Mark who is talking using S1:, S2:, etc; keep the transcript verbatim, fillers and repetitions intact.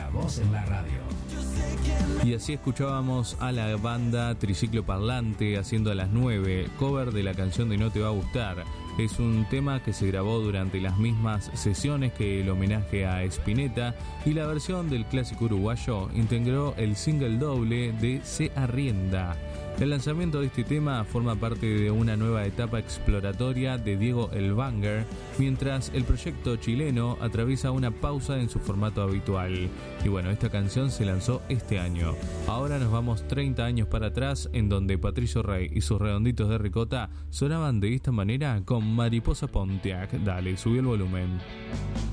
S1: Nuestra voz en la radio.
S2: Y así escuchábamos a la banda Triciclo Parlante haciendo a las nueve, cover de la canción de No Te Va a Gustar. Es un tema que se grabó durante las mismas sesiones que el homenaje a Spinetta, y la versión del clásico uruguayo integró el single doble de Se Arrienda. El lanzamiento de este tema forma parte de una nueva etapa exploratoria de Diego El Banger, mientras el proyecto chileno atraviesa una pausa en su formato habitual. Y bueno, esta canción se lanzó este año. Ahora nos vamos treinta años para atrás, en donde Patricio Rey y sus Redonditos de Ricota sonaban de esta manera con Mariposa Pontiac. Dale, subí el volumen.